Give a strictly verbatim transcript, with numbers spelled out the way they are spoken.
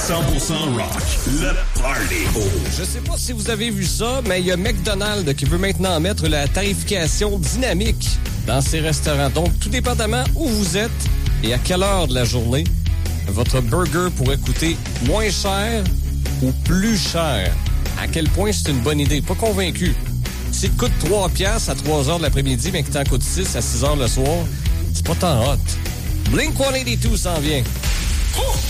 cent pour cent rock, le party. Je sais pas si vous avez vu ça, mais il y a McDonald's qui veut maintenant mettre la tarification dynamique dans ses restaurants. Donc, tout dépendamment où vous êtes et à quelle heure de la journée, votre burger pourrait coûter moins cher ou plus cher. À quel point c'est une bonne idée? Pas convaincu. S'il te coûte trois piastres à trois heures de l'après-midi, mais qu'il t'en coûte six à six heures le soir, c'est pas tant hot. Blink cent quatre-vingt-douze s'en vient. Oh!